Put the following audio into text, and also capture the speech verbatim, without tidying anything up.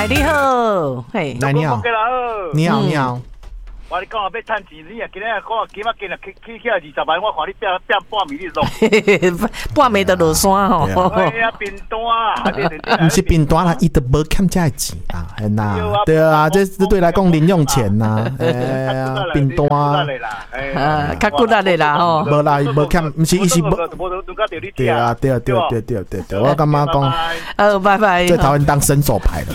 来你好，嘿， 来你好，你好你好。 我你讲要赚钱，你也今日讲今仔今日去去去二十万，我看你变变半暝你落， 半暝就落山吼。 哎呀，贫单， 不是贫单啦，伊都无欠这钱啊，系呐，对啊，这这对来讲零用钱呐，哎呀，贫单， 啊，较骨力的啦吼， 无啦，无欠，不是伊是无，对啊，对对对对对对，我感觉讲， 呃，拜拜， 最讨厌当伸手牌了。